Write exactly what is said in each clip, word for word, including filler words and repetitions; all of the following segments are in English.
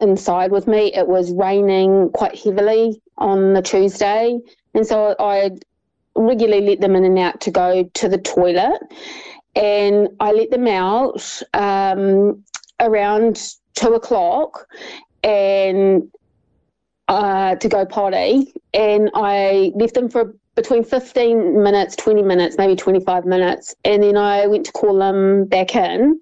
inside with me. It was raining quite heavily on the Tuesday, and so I regularly let them in and out to go to the toilet, and I let them out um, around two o'clock and uh, to go potty, and I left them for between fifteen minutes, twenty minutes, maybe twenty-five minutes, and then I went to call them back in,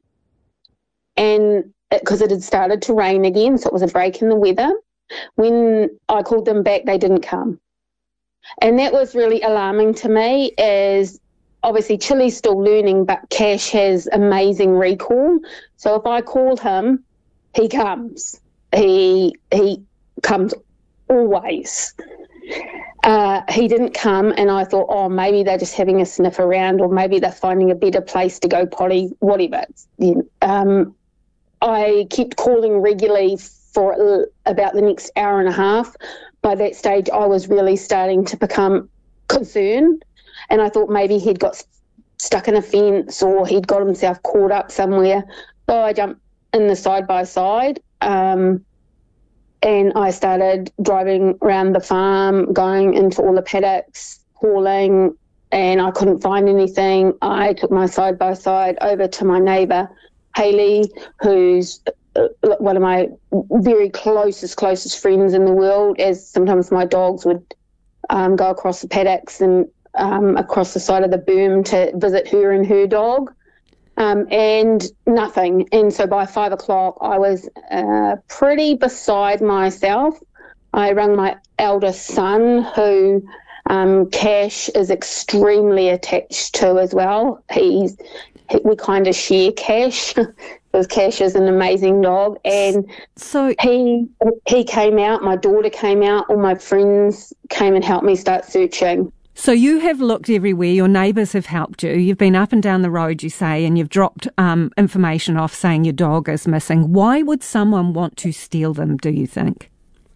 and because it, it had started to rain again, so it was a break in the weather. When I called them back, they didn't come. And that was really alarming to me, as obviously Chili's still learning, but Cash has amazing recall. So if I call him, he comes. He he comes always. Uh, he didn't come, and I thought, oh, maybe they're just having a sniff around, or maybe they're finding a better place to go potty, whatever. Um, I kept calling regularly for about the next hour and a half. By that stage, I was really starting to become concerned, and I thought maybe he'd got stuck in a fence or he'd got himself caught up somewhere. So I jumped in the side-by-side, um, and I started driving around the farm, going into all the paddocks, calling, and I couldn't find anything. I took my side-by-side over to my neighbour, Hayley, who's one of my very closest, closest friends in the world, as sometimes my dogs would um, go across the paddocks and um, across the side of the boom to visit her and her dog, um, and nothing. And so by five o'clock, I was uh, pretty beside myself. I rang my eldest son, who um, Cash is extremely attached to as well. He's we kind of share Cash, because Cash is an amazing dog, and so he he came out, my daughter came out, all my friends came and helped me start searching. So you have looked everywhere, your neighbours have helped you, you've been up and down the road, you say, and you've dropped um, information off saying your dog is missing. Why would someone want to steal them, do you think?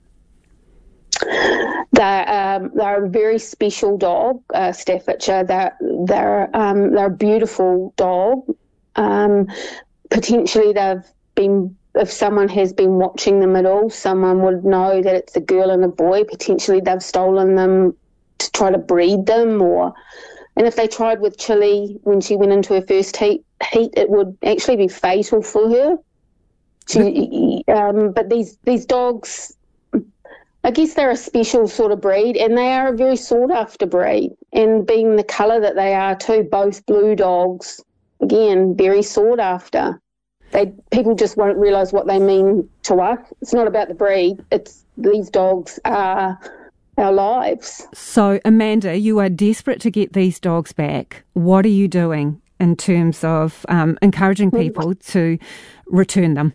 They're, um, they're a very special dog, uh, Staffordshire. They're, they're, um, they're a beautiful dog. Um, potentially they've been, if someone has been watching them at all, someone would know that it's a girl and a boy. Potentially they've stolen them to try to breed them, or, and if they tried with Chili when she went into her first heat, heat it would actually be fatal for her. She, um, but these, these dogs, I guess they're a special sort of breed, and they are a very sought-after breed. And being the colour that they are too, both blue dogs, again, very sought after. They people just won't realise what they mean to us. It's not about the breed. It's these dogs are our lives. So, Amanda, you are desperate to get these dogs back. What are you doing in terms of um, encouraging people to return them?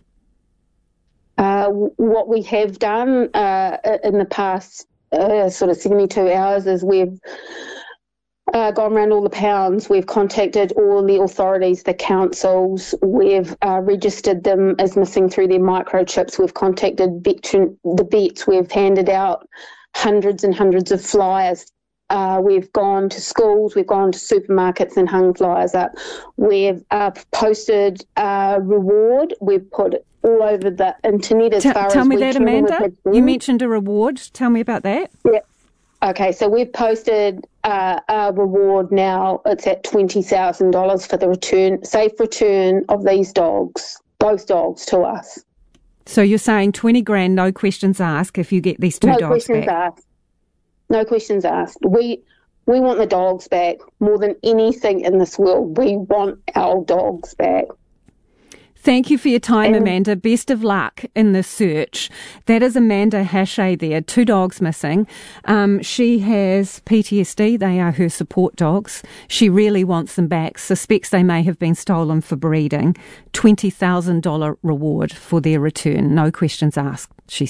Uh, what we have done uh, in the past uh, sort of seventy-two hours is we've uh, gone around all the pounds. We've contacted all the authorities, the councils. We've uh, registered them as missing through their microchips. We've contacted veteran, the vets. We've handed out hundreds and hundreds of flyers. Uh, we've gone to schools, we've gone to supermarkets and hung flyers up. We've uh, posted a reward. We've put it all over the internet as T- far tell as me we that, can. Amanda. You mentioned a reward. Tell me about that. Yeah. Okay, so we've posted uh, a reward now. It's at twenty thousand dollars for the return, safe return of these dogs, both dogs, to us. So you're saying twenty grand, no questions asked, if you get these two no dogs questions back? Asked. No questions asked. We we want the dogs back more than anything in this world. We want our dogs back. Thank you for your time, and, Amanda. Best of luck in the search. That is Amanda Hachey there, two dogs missing. Um, she has P T S D. They are her support dogs. She really wants them back, suspects they may have been stolen for breeding. twenty thousand dollars reward for their return. No questions asked, she says.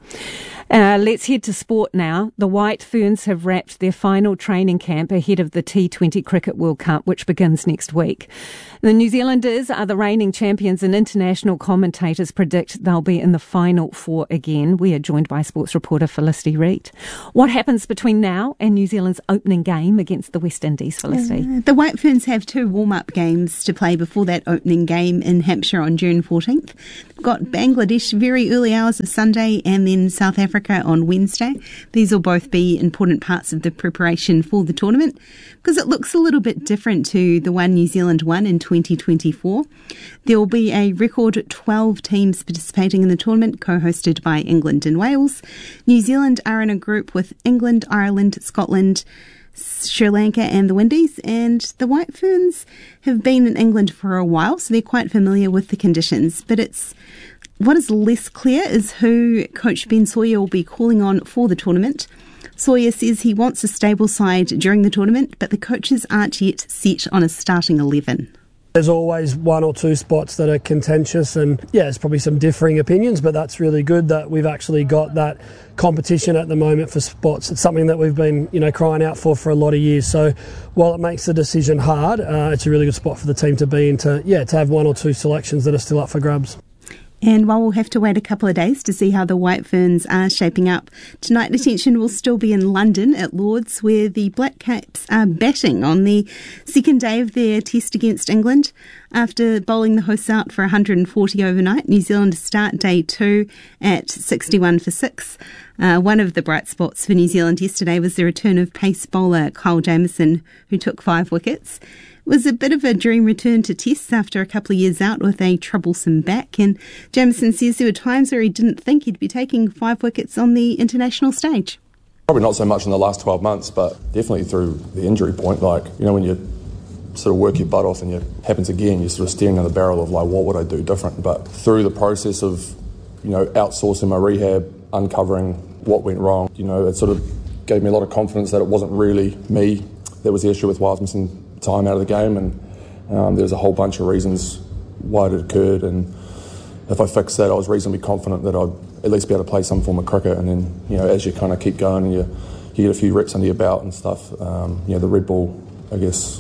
Uh, let's head to sport now. The White Ferns have wrapped their final training camp ahead of the T twenty Cricket World Cup, which begins next week. The New Zealanders are the reigning champions, and international commentators predict they'll be in the final four again. We are joined by sports reporter Felicity Reid. What happens between now and New Zealand's opening game against the West Indies, Felicity? Uh, the White Ferns have two warm-up games to play before that opening game in Hampshire on June fourteenth. They've got Bangladesh very early hours of Sunday and then South Africa on Wednesday. These will both be important parts of the preparation for the tournament because it looks a little bit different to the one New Zealand won in twenty twenty-four. There will be a record twelve teams participating in the tournament, co-hosted by England and Wales. New Zealand are in a group with England, Ireland, Scotland, Sri Lanka and the Windies, and the White Ferns have been in England for a while, so they're quite familiar with the conditions. But it's what is less clear is who coach Ben Sawyer will be calling on for the tournament. Sawyer says he wants a stable side during the tournament, but the coaches aren't yet set on a starting eleven. There's always one or two spots that are contentious, and yeah, there's probably some differing opinions, but that's really good that we've actually got that competition at the moment for spots. It's something that we've been, you know, crying out for for a lot of years. So while it makes the decision hard, uh, it's a really good spot for the team to be in to, yeah, to have one or two selections that are still up for grabs. And while we'll have to wait a couple of days to see how the White Ferns are shaping up, tonight attention will still be in London at Lord's, where the Black Caps are batting on the second day of their test against England. After bowling the hosts out for one hundred forty overnight, New Zealand start day two at sixty-one for six. Uh, one of the bright spots for New Zealand yesterday was the return of pace bowler Kyle Jamieson, who took five wickets. It was a bit of a dream return to tests after a couple of years out with a troublesome back, and Jamieson says there were times where he didn't think he'd be taking five wickets on the international stage. Probably not so much in the last twelve months, but definitely through the injury point. Like, you know, when you sort of work your butt off and it happens again, you're sort of staring on the barrel of like, what would I do different? But through the process of, you know, outsourcing my rehab, uncovering what went wrong, you know, it sort of gave me a lot of confidence that it wasn't really me that was the issue with why I was missing time out of the game, and um, there's a whole bunch of reasons why it occurred, and if I fixed that, I was reasonably confident that I'd at least be able to play some form of cricket. And then, you know, as you kind of keep going and you, you get a few reps under your belt and stuff, um, you know, the Red Bull, I guess,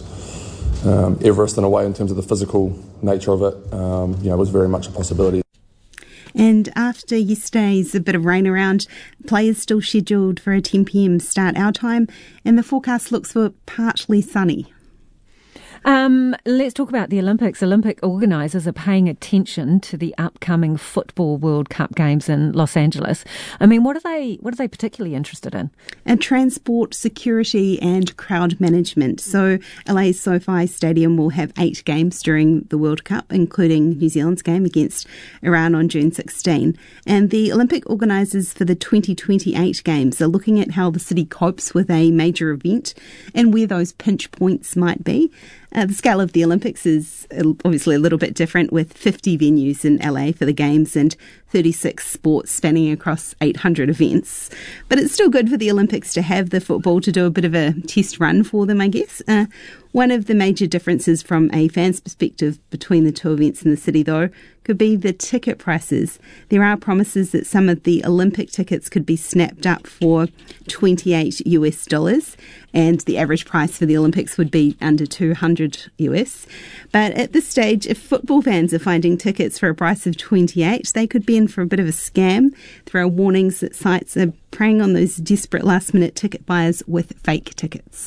um, Everest in a way in terms of the physical nature of it, um, you know, was very much a possibility. And after yesterday's a bit of rain around, players still scheduled for a ten p.m. start our time, and the forecast looks for partly sunny. Um, let's talk about the Olympics. Olympic organisers are paying attention to the upcoming Football World Cup games in Los Angeles. I mean, what are they, what are they particularly interested in? And transport, security and crowd management. So L A's SoFi Stadium will have eight games during the World Cup, including New Zealand's game against Iran on June sixteenth. And the Olympic organisers for the twenty twenty-eight games are looking at how the city copes with a major event and where those pinch points might be. Uh, the scale of the Olympics is obviously a little bit different, with fifty venues in L A for the Games and thirty-six sports spanning across eight hundred events. But it's still good for the Olympics to have the football to do a bit of a test run for them, I guess. Uh, one of the major differences from a fan's perspective between the two events in the city, though, could be the ticket prices. There are promises that some of the Olympic tickets could be snapped up for twenty-eight US dollars, and the average price for the Olympics would be under two hundred US. But at this stage, if football fans are finding tickets for a price of twenty-eight, they could be in for a bit of a scam. There are warnings that sites are preying on those desperate last-minute ticket buyers with fake tickets.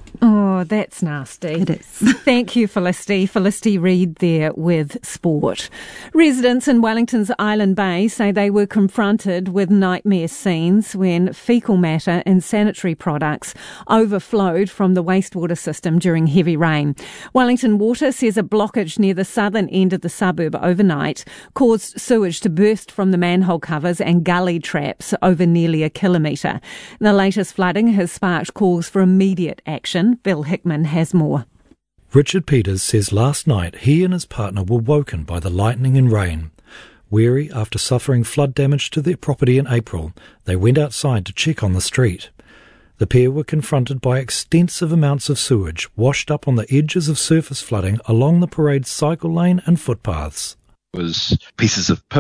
Oh, that's nasty. It is. Thank you, Felicity. Felicity Reid there with sport. Residents in Wellington's Island Bay say they were confronted with nightmare scenes when faecal matter and sanitary products overflowed from the wastewater system during heavy rain. Wellington Water says a blockage near the southern end of the suburb overnight caused sewage to burst from the manhole covers and gully traps over nearly a kilometre. The latest flooding has sparked calls for immediate action. Bill Hickman has more. Richard Peters says last night he and his partner were woken by the lightning and rain. Weary after suffering flood damage to their property in April, they went outside to check on the street. The pair were confronted by extensive amounts of sewage washed up on the edges of surface flooding along the parade's cycle lane and footpaths. It was pieces of poo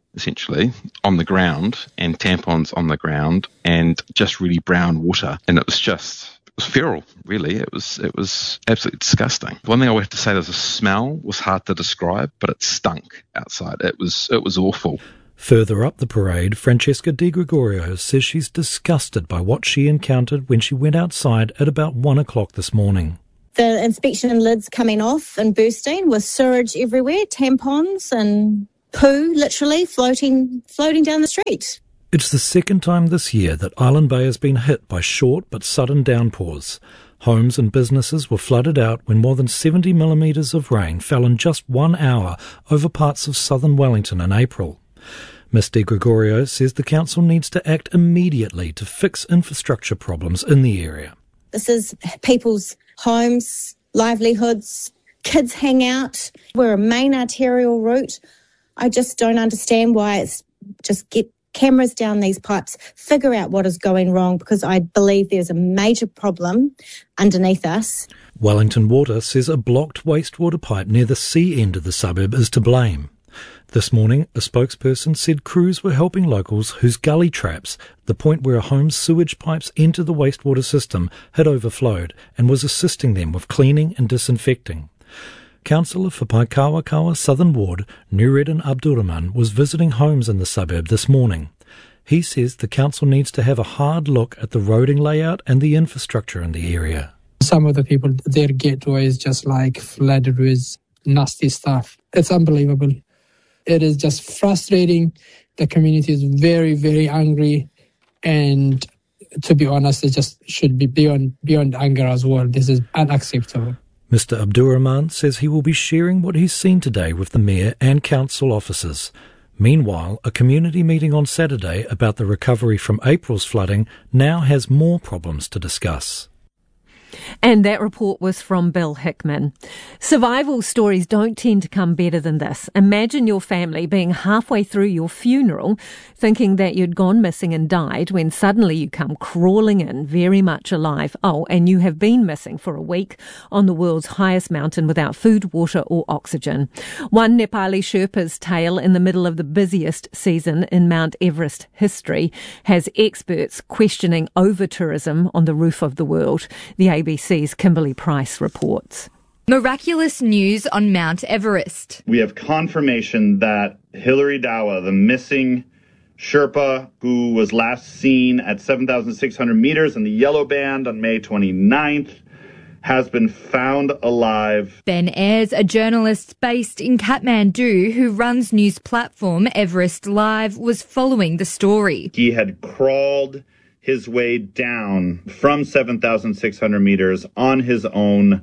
essentially, on the ground, and tampons on the ground, and just really brown water. And it was just, it was feral, really. It was it was absolutely disgusting. One thing I would have to say, there's a smell, was hard to describe, but it stunk outside. It was it was awful. Further up the parade, Francesca Di Gregorio says she's disgusted by what she encountered when she went outside at about one o'clock this morning. The inspection lids coming off and bursting with sewage everywhere, tampons and poo literally floating floating down the street. It's the second time this year that Island Bay has been hit by short but sudden downpours. Homes and businesses were flooded out when more than seventy millimetres of rain fell in just one hour over parts of southern Wellington in April. Miz Di Gregorio says the council needs to act immediately to fix infrastructure problems in the area. This is people's homes, livelihoods, kids hang out. We're a main arterial route. I just don't understand why it's just get cameras down these pipes, figure out what is going wrong, because I believe there's a major problem underneath us. Wellington Water says a blocked wastewater pipe near the sea end of the suburb is to blame. This morning, a spokesperson said crews were helping locals whose gully traps, the point where a home's sewage pipes enter the wastewater system, had overflowed, and was assisting them with cleaning and disinfecting. Councillor for Paikawakawa Southern Ward, Nureddin Abdurrahman, was visiting homes in the suburb this morning. He says the council needs to have a hard look at the roading layout and the infrastructure in the area. Some of the people, their gateway is just like flooded with nasty stuff. It's unbelievable. It is just frustrating. The community is very, very angry. And to be honest, it just should be beyond beyond anger as well. This is unacceptable. Mister Abdurrahman says he will be sharing what he's seen today with the Mayor and council officers. Meanwhile, a community meeting on Saturday about the recovery from April's flooding now has more problems to discuss. And that report was from Bill Hickman. Survival stories don't tend to come better than this. Imagine your family being halfway through your funeral, thinking that you'd gone missing and died, when suddenly you come crawling in, very much alive. Oh, and you have been missing for a week on the world's highest mountain without food, water or oxygen. One Nepali Sherpa's tale in the middle of the busiest season in Mount Everest history has experts questioning over-tourism on the roof of the world. The A B C's Kimberly Price reports. Miraculous news on Mount Everest. We have confirmation that Hilary Dawa, the missing Sherpa who was last seen at seven thousand six hundred meters in the Yellow Band on May twenty-ninth, has been found alive. Ben Ayres, a journalist based in Kathmandu who runs news platform Everest Live, was following the story. He had crawled his way down from seven thousand six hundred meters on his own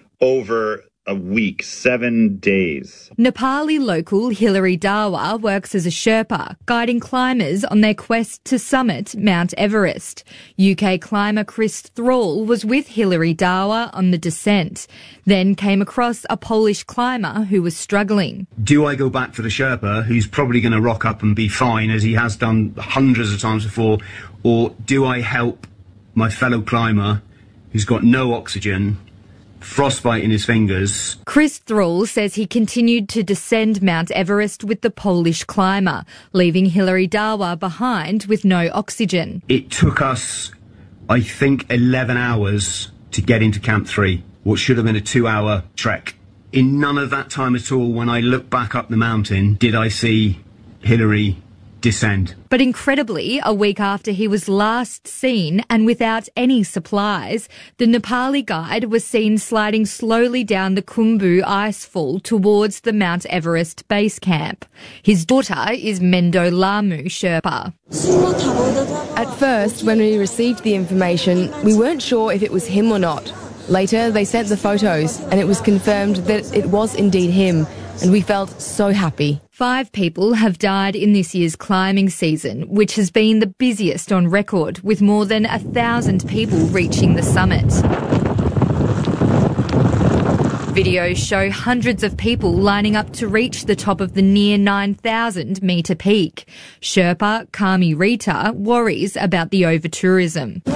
over a week, seven days. Nepali local Hilary Dawa works as a Sherpa, guiding climbers on their quest to summit Mount Everest. U K climber Chris Thrall was with Hilary Dawa on the descent, then came across a Polish climber who was struggling. Do I go back for the Sherpa, who's probably going to rock up and be fine, as he has done hundreds of times before, or do I help my fellow climber who's got no oxygen, frostbite in his fingers? Chris Thrall says he continued to descend Mount Everest with the Polish climber, leaving Hilary Dawa behind with no oxygen. It took us, I think, eleven hours to get into Camp three, what should have been a two-hour trek. In none of that time at all, when I looked back up the mountain, did I see Hilary descend. But incredibly, a week after he was last seen and without any supplies, the Nepali guide was seen sliding slowly down the Khumbu icefall towards the Mount Everest base camp. His daughter is Mendo Lamu Sherpa. At first, when we received the information, we weren't sure if it was him or not. Later, they sent the photos, and it was confirmed that it was indeed him, and we felt so happy. Five people have died in this year's climbing season, which has been the busiest on record, with more than a thousand people reaching the summit. Videos show hundreds of people lining up to reach the top of the near nine thousand metre peak. Sherpa Kami Rita worries about the over-tourism.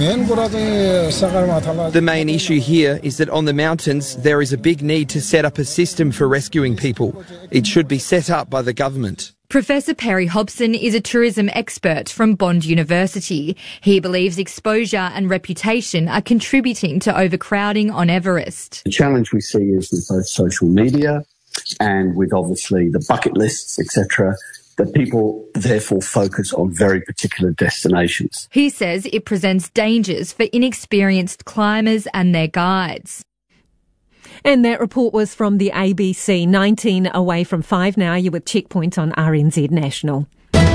The main issue here is that on the mountains there is a big need to set up a system for rescuing people. It should be set up by the government. Professor Perry Hobson is a tourism expert from Bond University. He believes exposure and reputation are contributing to overcrowding on Everest. The challenge we see is with both social media and with obviously the bucket lists, et cetera, that people therefore focus on very particular destinations. He says it presents dangers for inexperienced climbers and their guides. And that report was from the A B C. nineteen away from five now. You're with Checkpoint on R N Z National.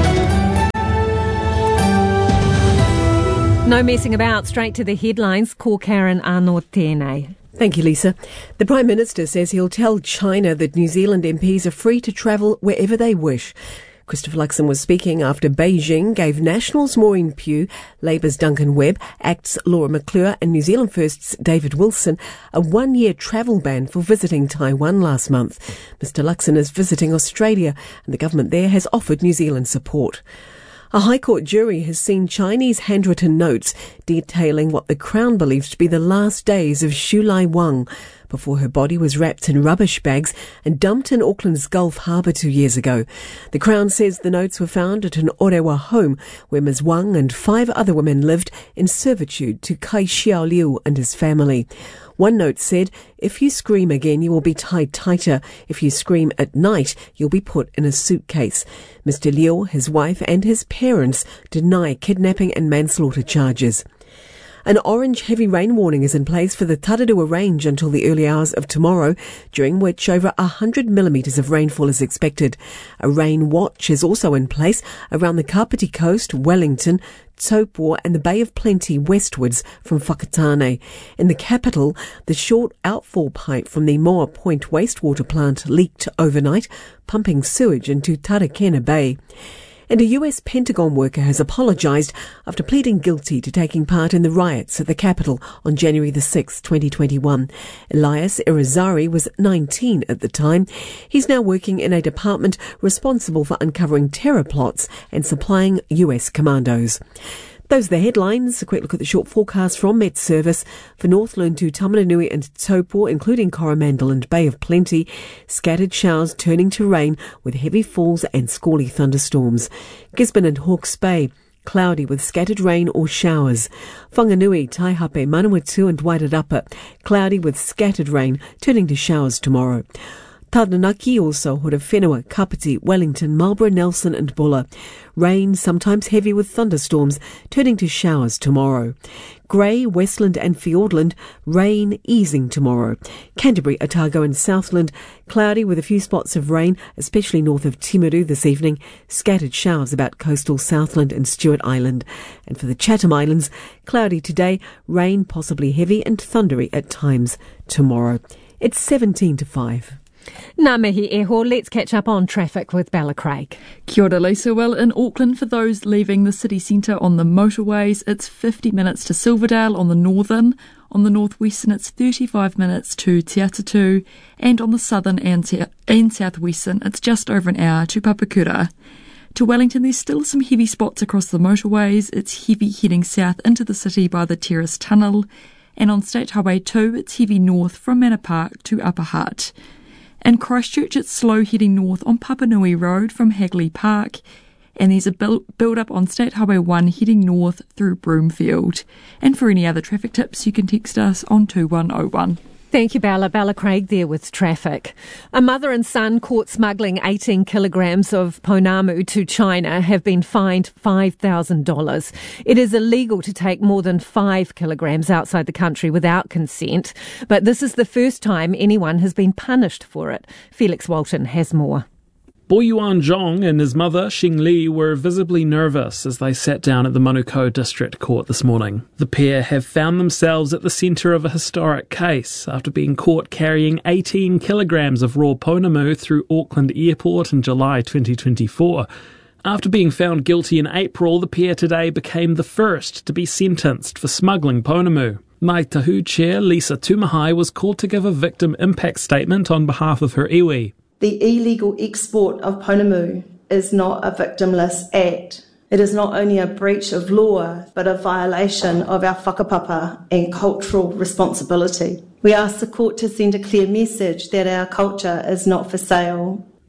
No messing about, straight to the headlines. Ko Karen Arnaud tēnei. Thank you, Lisa. The Prime Minister says he'll tell China that New Zealand M Ps are free to travel wherever they wish. Christopher Luxon was speaking after Beijing gave Nationals' Maureen Pugh, Labour's Duncan Webb, ACT's Laura McClure and New Zealand First's David Wilson a one-year travel ban for visiting Taiwan last month. Mr Luxon is visiting Australia and the government there has offered New Zealand support. A High Court jury has seen Chinese handwritten notes detailing what the Crown believes to be the last days of Shu Lai Wang before her body was wrapped in rubbish bags and dumped in Auckland's Gulf Harbour two years ago. The Crown says the notes were found at an Orewa home where Miz Wang and five other women lived in servitude to Kai Xiao Liu and his family. One note said, "If you scream again, you will be tied tighter. If you scream at night, you'll be put in a suitcase." Mister Liu, his wife and his parents deny kidnapping and manslaughter charges. An orange heavy rain warning is in place for the Tararua Range until the early hours of tomorrow, during which over one hundred millimetres of rainfall is expected. A rain watch is also in place around the Kapiti Coast, Wellington, Taupo and the Bay of Plenty westwards from Whakatane. In the capital, the short outfall pipe from the Moa Point wastewater plant leaked overnight, pumping sewage into Tarakena Bay. And a U S Pentagon worker has apologised after pleading guilty to taking part in the riots at the Capitol on January the sixth, twenty twenty-one. Elias Irizarry was nineteen at the time. He's now working in a department responsible for uncovering terror plots and supplying U S commandos. Those are the headlines. A quick look at the short forecast from Met Service. For Northland to Taumarunui and Taupo, including Coromandel and Bay of Plenty, scattered showers turning to rain with heavy falls and squally thunderstorms. Gisborne and Hawke's Bay, cloudy with scattered rain or showers. Whanganui, Taihape, Manawatu and Wairarapa, cloudy with scattered rain turning to showers tomorrow. Taranaki also, Horowhenua, Kapiti, Wellington, Marlborough, Nelson and Buller. Rain, sometimes heavy with thunderstorms, turning to showers tomorrow. Grey, Westland and Fiordland, rain easing tomorrow. Canterbury, Otago and Southland, cloudy with a few spots of rain, especially north of Timaru this evening. Scattered showers about coastal Southland and Stewart Island. And for the Chatham Islands, cloudy today, rain possibly heavy and thundery at times tomorrow. It's seventeen to five. Ngā mihi e ho, let's catch up on traffic with Bella Craig. Kia ora, Lisa. Well, in Auckland, for those leaving the city centre on the motorways, it's fifty minutes to Silverdale on the northern. On the northwestern, it's thirty-five minutes to Te Atatu. And on the southern and, te- and southwestern, it's just over an hour to Papakura. To Wellington, there's still some heavy spots across the motorways. It's heavy heading south into the city by the Terrace Tunnel. And on State Highway two, it's heavy north from Manor Park to Upper Hutt. In Christchurch, it's slow heading north on Papanui Road from Hagley Park, and there's a build, build up on State Highway one heading north through Broomfield. And for any other traffic tips, you can text us on two one oh one. Thank you, Bella. Bella Craig there with traffic. A mother and son caught smuggling eighteen kilograms of pounamu to China have been fined five thousand dollars. It is illegal to take more than five kilograms outside the country without consent, but this is the first time anyone has been punished for it. Felix Walton has more. Bo Yuan Zhong and his mother, Xing Li, were visibly nervous as they sat down at the Manukau District Court this morning. The pair have found themselves at the centre of a historic case after being caught carrying eighteen kilograms of raw pounamu through Auckland Airport in July twenty twenty-four. After being found guilty in April, the pair today became the first to be sentenced for smuggling pounamu. Mai Tahu chair Lisa Tumahai was called to give a victim impact statement on behalf of her iwi. The illegal export of pounamu is not a victimless act. It is not only a breach of law, but a violation of our whakapapa and cultural responsibility. We ask the court to send a clear message that our culture is not for sale.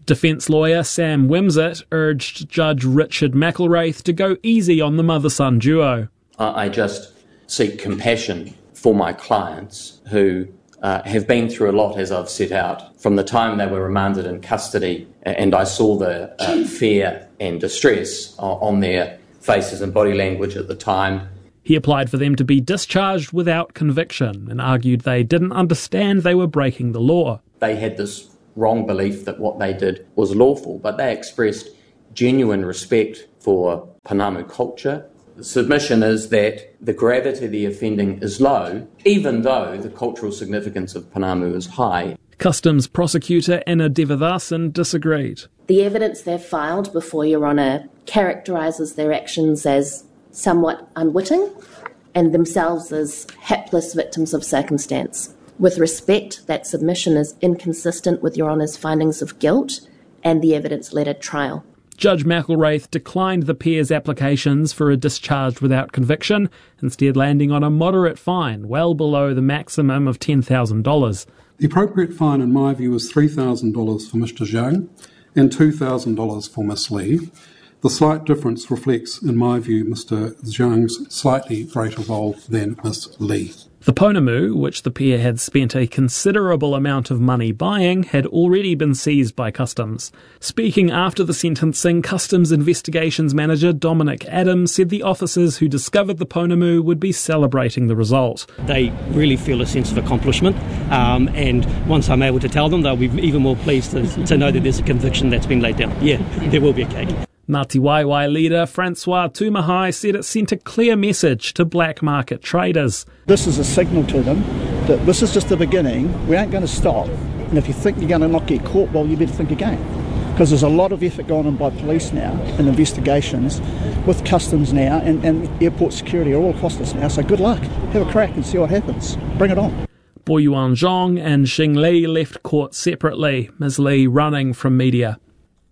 Defence lawyer Sam Wimsett urged Judge Richard McElwraith to go easy on the mother-son duo. I just seek compassion for my clients who uh, have been through a lot, as I've set out, from the time they were remanded in custody, and I saw the uh, fear and distress on their faces and body language at the time. He applied for them to be discharged without conviction and argued they didn't understand they were breaking the law. They had this wrong belief that what they did was lawful, but they expressed genuine respect for Pounamu culture. The submission is that the gravity of the offending is low, even though the cultural significance of Pounamu is high. Customs prosecutor Anna Devadasan disagreed. The evidence they've filed before Your Honour characterises their actions as somewhat unwitting and themselves as hapless victims of circumstance. With respect, that submission is inconsistent with Your Honour's findings of guilt and the evidence led at trial. Judge McElwraith declined the pair's applications for a discharge without conviction, instead landing on a moderate fine, well below the maximum of ten thousand dollars. The appropriate fine, in my view, is three thousand dollars for Mister Zhang and two thousand dollars for Miss Lee. The slight difference reflects, in my view, Mister Zhang's slightly greater role than Miss Lee. The Pounamu, which the pair had spent a considerable amount of money buying, had already been seized by Customs. Speaking after the sentencing, Customs Investigations Manager Dominic Adams said the officers who discovered the Pounamu would be celebrating the result. They really feel a sense of accomplishment, um, and once I'm able to tell them, they'll be even more pleased to, to know that there's a conviction that's been laid down. Yeah, there will be a cake. Ngāti Waewae leader Francois Tumahai said it sent a clear message to black market traders. This is a signal to them that this is just the beginning. We ain't going to stop. And if you think you're going to not get caught, well, you better think again. Because there's a lot of effort going on by police now and investigations with customs now and, and airport security are all across us now. So good luck. Have a crack and see what happens. Bring it on. Boyuan Zhong and Xing Li left court separately, Miz Li running from media.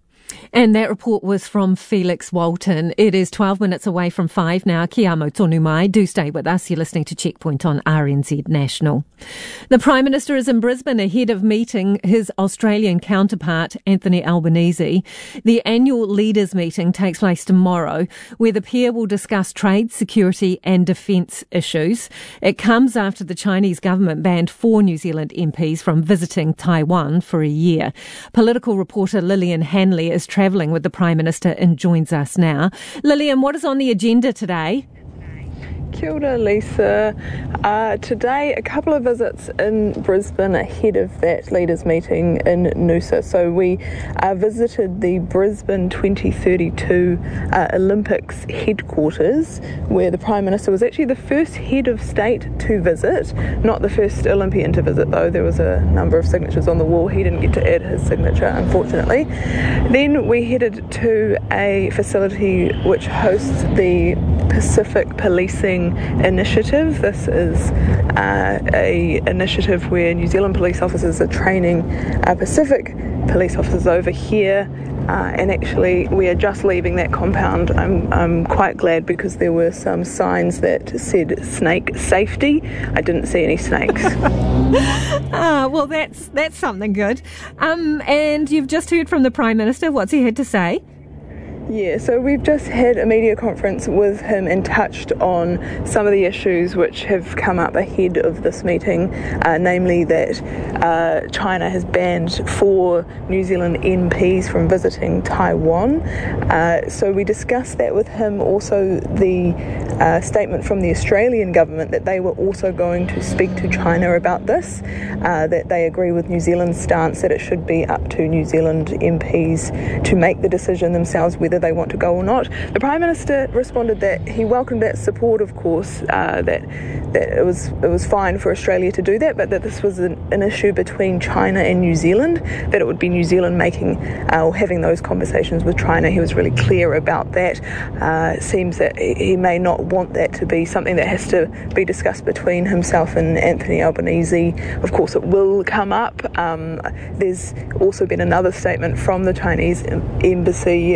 And that report was from Felix Walton. It is twelve minutes away from five now. Kia amo tonu mai. Do stay with us. You're listening to Checkpoint on R N Z National. The Prime Minister is in Brisbane ahead of meeting his Australian counterpart, Anthony Albanese. The annual leaders meeting takes place tomorrow, where the pair will discuss trade, security and defence issues. It comes after the Chinese government banned four New Zealand M Ps from visiting Taiwan for a year. Political reporter Lillian Hanley is travelling with the Prime Minister and joins us now. Lillian, what is on the agenda today? Kia ora, Lisa. Uh, today, a couple of visits in Brisbane ahead of that leaders meeting in Noosa. So we uh, visited the Brisbane twenty thirty-two uh, Olympics headquarters, where the Prime Minister was actually the first head of state to visit. Not the first Olympian to visit, though. There was a number of signatures on the wall. He didn't get to add his signature, unfortunately. Then we headed to a facility which hosts the Pacific Policing Initiative. This is uh, a initiative where New Zealand police officers are training uh, Pacific police officers over here. Uh, and actually, we are just leaving that compound. I'm, I'm quite glad because there were some signs that said snake safety. I didn't see any snakes. ah, well, that's that's something good. Um, and you've just heard from the Prime Minister. What's he had to say? Yeah, so we've just had a media conference with him and touched on some of the issues which have come up ahead of this meeting, uh, namely that uh, China has banned four New Zealand M Ps from visiting Taiwan. Uh, so we discussed that with him, also the uh, statement from the Australian government that they were also going to speak to China about this, uh, that they agree with New Zealand's stance that it should be up to New Zealand M Ps to make the decision themselves whether they want to go or not. The Prime Minister responded that he welcomed that support, of course, uh, that that it was it was fine for Australia to do that, but that this was an, an issue between China and New Zealand, that it would be New Zealand making uh, or having those conversations with China. He was really clear about that. Uh, it seems that he may not want that to be something that has to be discussed between himself and Anthony Albanese. Of course, it will come up. Um, there's also been another statement from the Chinese embassy regarding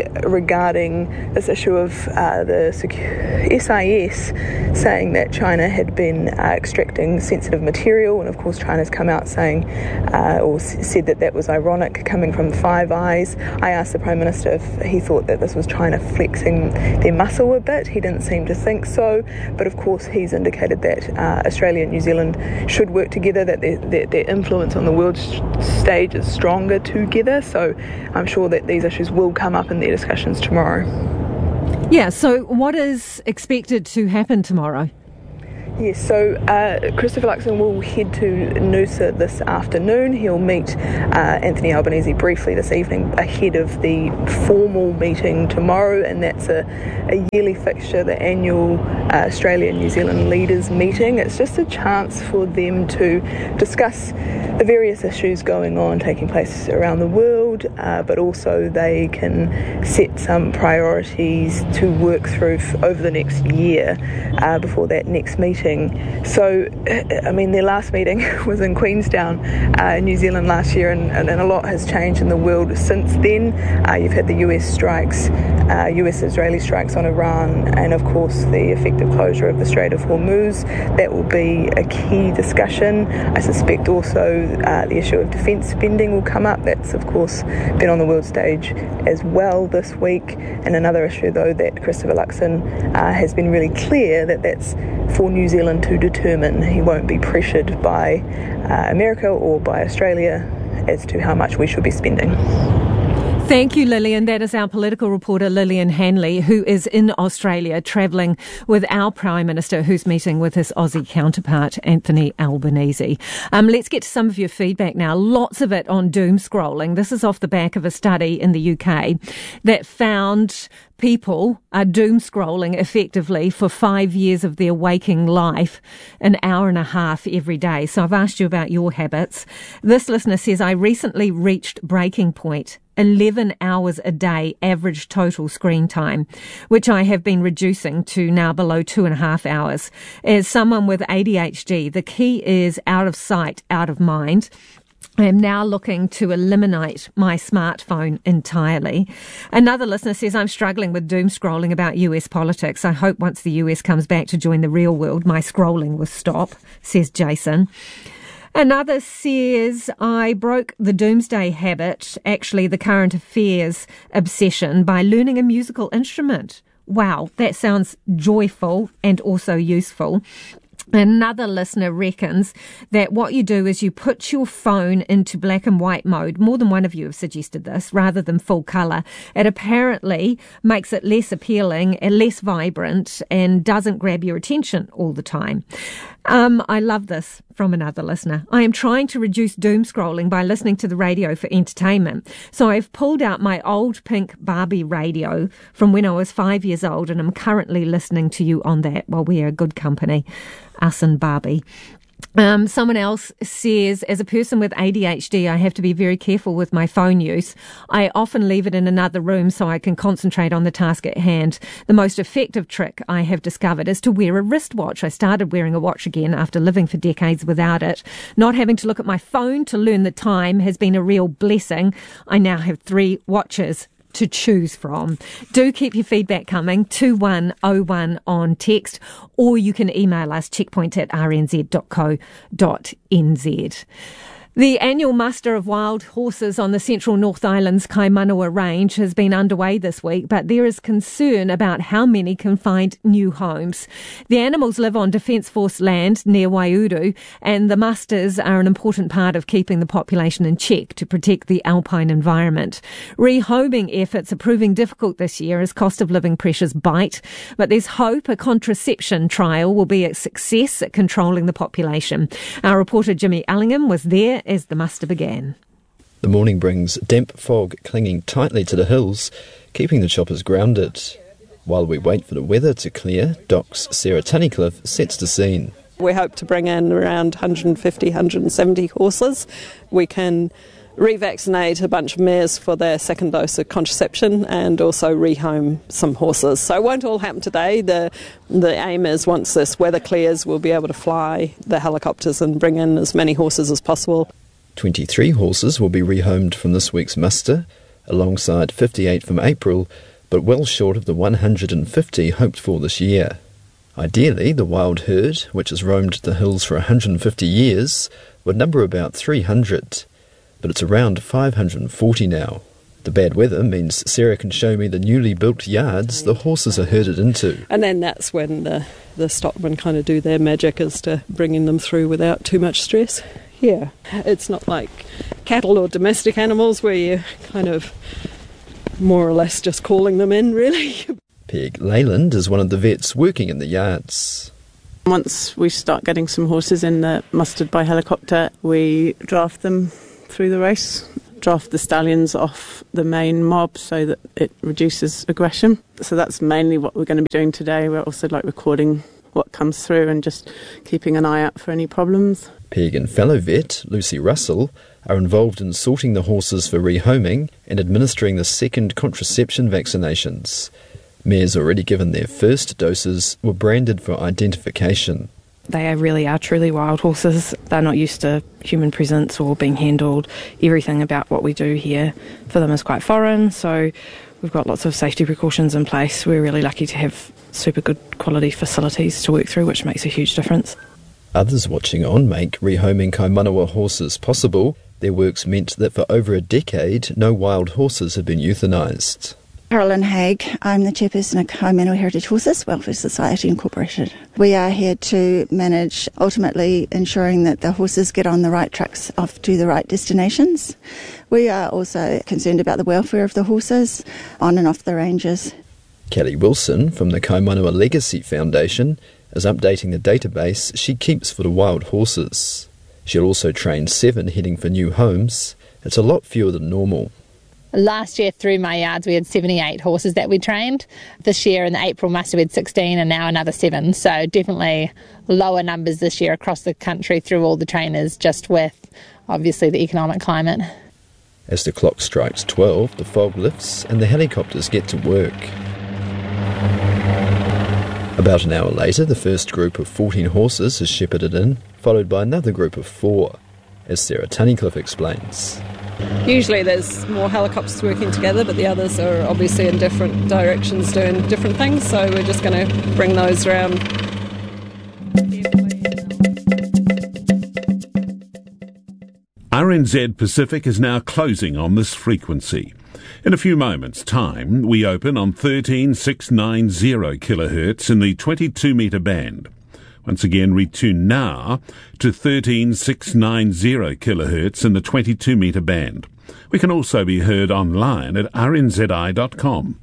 regarding this issue of uh, the S I S saying that China had been uh, extracting sensitive material, and of course China's come out saying uh, or s- said that that was ironic coming from the Five Eyes. I asked the Prime Minister if he thought that this was China flexing their muscle a bit. He didn't seem to think so, but of course he's indicated that uh, Australia and New Zealand should work together, that their, their, their influence on the world stage is stronger together, so I'm sure that these issues will come up in their discussions tomorrow. Yeah, so what is expected to happen tomorrow? Yes, so uh, Christopher Luxon will head to Noosa this afternoon. He'll meet uh, Anthony Albanese briefly this evening ahead of the formal meeting tomorrow, and that's a, a yearly fixture, the annual uh, Australia and New Zealand leaders meeting. It's just a chance for them to discuss the various issues going on, taking place around the world, uh, but also they can set some priorities to work through f- over the next year uh, before that next meeting. So, I mean, their last meeting was in Queenstown, uh, New Zealand last year, and, and, and a lot has changed in the world since then. Uh, you've had the U S strikes, uh, U S-Israeli strikes on Iran, and of course the effective closure of the Strait of Hormuz. That will be a key discussion. I suspect also uh, the issue of defence spending will come up. That's of course been on the world stage as well this week. And another issue, though, that Christopher Luxon uh, has been really clear that that's for New Zealand to determine. He won't be pressured by uh, America or by Australia as to how much we should be spending. Thank you, Lillian. That is our political reporter, Lillian Hanley, who is in Australia travelling with our Prime Minister, who's meeting with his Aussie counterpart, Anthony Albanese. Um, let's get to some of your feedback now. Lots of it on doom scrolling. This is off the back of a study in the U K that found people are doom scrolling effectively for five years of their waking life, an hour and a half every day. So I've asked you about your habits. This listener says, I recently reached breaking point. eleven hours a day average total screen time, which I have been reducing to now below two and a half hours. As someone with A D H D, the key is out of sight, out of mind. I am now looking to eliminate my smartphone entirely. Another listener says, I'm struggling with doom scrolling about U S politics. I hope once the U S comes back to join the real world, my scrolling will stop, says Jason. Another says, I broke the doomsday habit, actually the current affairs obsession, by learning a musical instrument. Wow, that sounds joyful and also useful. Another listener reckons that what you do is you put your phone into black and white mode. More than one of you have suggested this, rather than full colour. It apparently makes it less appealing and less vibrant and doesn't grab your attention all the time. Um, I love this from another listener. I am trying to reduce doom scrolling by listening to the radio for entertainment. So I've pulled out my old pink Barbie radio from when I was five years old, and I'm currently listening to you on that while we are good company, us and Barbie. Um, someone else says, as a person with A D H D, I have to be very careful with my phone use. I often leave it in another room so I can concentrate on the task at hand. The most effective trick I have discovered is to wear a wristwatch. I started wearing a watch again after living for decades without it. Not having to look at my phone to learn the time has been a real blessing. I now have three watches to choose from. Do keep your feedback coming, two one oh one on text, or you can email us checkpoint at r n z dot co dot n z. The annual muster of wild horses on the central North Island's Kaimanawa Range has been underway this week, but there is concern about how many can find new homes. The animals live on Defence Force land near Waiuru, and the musters are an important part of keeping the population in check to protect the alpine environment. Rehoming efforts are proving difficult this year as cost of living pressures bite, but there's hope a contraception trial will be a success at controlling the population. Our reporter Jimmy Allingham was there as the muster began. The morning brings damp fog clinging tightly to the hills, keeping the choppers grounded. While we wait for the weather to clear, D O C's Sarah Tunnicliffe sets the scene. We hope to bring in around one hundred fifty, one hundred seventy horses. We can revaccinate a bunch of mares for their second dose of contraception and also rehome some horses. So it won't all happen today. The the aim is once this weather clears, we'll be able to fly the helicopters and bring in as many horses as possible. twenty-three horses will be rehomed from this week's muster, alongside fifty-eight from April, but well short of the one hundred fifty hoped for this year. Ideally, the wild herd, which has roamed the hills for one hundred fifty years, would number about three hundred, but it's around five hundred forty now. The bad weather means Sarah can show me the newly built yards the horses are herded into. And then that's when the, the stockmen kind of do their magic as to bringing them through without too much stress. Yeah, it's not like cattle or domestic animals where you're kind of more or less just calling them in, really. Peg Leyland is one of the vets working in the yards. Once we start getting some horses in the mustered by helicopter, we draft them through the race, draft the stallions off the main mob so that it reduces aggression. So that's mainly what we're going to be doing today. We're also like recording what comes through and just keeping an eye out for any problems. Peg and fellow vet, Lucy Russell, are involved in sorting the horses for rehoming and administering the second contraception vaccinations. Mares already given their first doses were branded for identification. They really are truly wild horses. They're not used to human presence or being handled. Everything about what we do here for them is quite foreign, so we've got lots of safety precautions in place. We're really lucky to have super good quality facilities to work through, which makes a huge difference. Others watching on make rehoming Kaimanawa horses possible. Their work's meant that for over a decade, no wild horses have been euthanised. Carolyn Haig, I'm the chairperson of Kaimanawa Heritage Horses Welfare Society Incorporated. We are here to manage, ultimately ensuring that the horses get on the right trucks off to the right destinations. We are also concerned about the welfare of the horses on and off the ranges. Kelly Wilson from the Kaimanawa Legacy Foundation is updating the database she keeps for the wild horses. She'll also train seven heading for new homes. It's a lot fewer than normal. Last year through my yards we had seventy-eight horses that we trained. This year in the April muster we had sixteen and now another seven. So definitely lower numbers this year across the country through all the trainers, just with obviously the economic climate. As the clock strikes twelve, the fog lifts and the helicopters get to work. About an hour later, the first group of fourteen horses is shepherded in, followed by another group of four, as Sarah Tunnicliffe explains. Usually there's more helicopters working together, but the others are obviously in different directions doing different things, so we're just going to bring those around. R N Z Pacific is now closing on this frequency. In a few moments' time, we open on thirteen six ninety kilohertz in the twenty-two metre band. Once again, retune now to thirteen six ninety kilohertz in the twenty-two metre band. We can also be heard online at r n z i dot com.